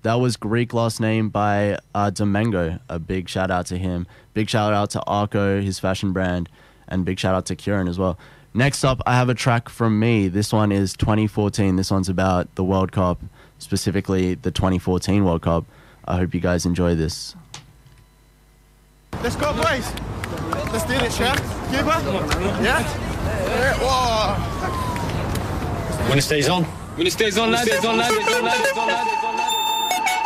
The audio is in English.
That was Greek last name by Domingo. A big shout out to him. Big shout out to Arco, his fashion brand, and big shout out to Kieran as well. Next up, I have a track from me. This one is 2014. This one's about the World Cup, specifically the 2014 World Cup. I hope you guys enjoy this. Let's go, boys. Let's do this, yeah? Cuba? Yeah? Whoa. When it stays on. When it stays on, lads, it's on, lads, it's on, lads, it's on, lads, it's on, lads.